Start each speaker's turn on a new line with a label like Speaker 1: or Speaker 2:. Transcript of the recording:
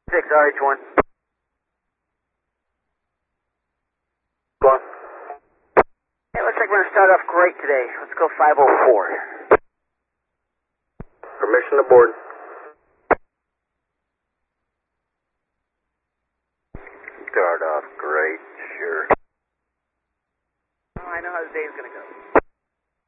Speaker 1: 6 RH1. Go on. It looks like we're going to start off great today. Let's go 504.
Speaker 2: Permission to board.
Speaker 1: Start off great, sure. Oh, I know how the day's going to go.